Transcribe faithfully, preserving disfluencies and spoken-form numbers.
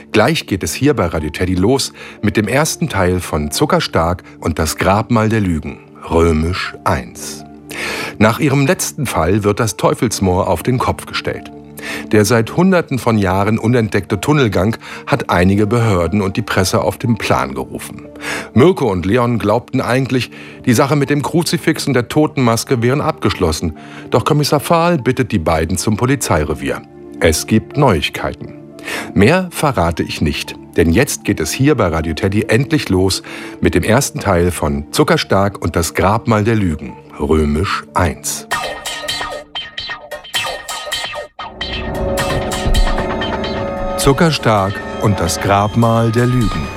Gleich geht es hier bei Radio Teddy los mit dem ersten Teil von Zuckerstark und das Grabmal der Lügen, römisch eins. Nach ihrem letzten Fall wird das Teufelsmoor auf den Kopf gestellt. Der seit Hunderten von Jahren unentdeckte Tunnelgang hat einige Behörden und die Presse auf den Plan gerufen. Mirko und Leon glaubten eigentlich, die Sache mit dem Kruzifix und der Totenmaske wären abgeschlossen. Doch Kommissar Fahl bittet die beiden zum Polizeirevier. Es gibt Neuigkeiten. Mehr verrate ich nicht, denn jetzt geht es hier bei Radio Teddy endlich los mit dem ersten Teil von Zuckerstark und das Grabmal der Lügen, römisch eins. Zuckerstark und das Grabmal der Lügen.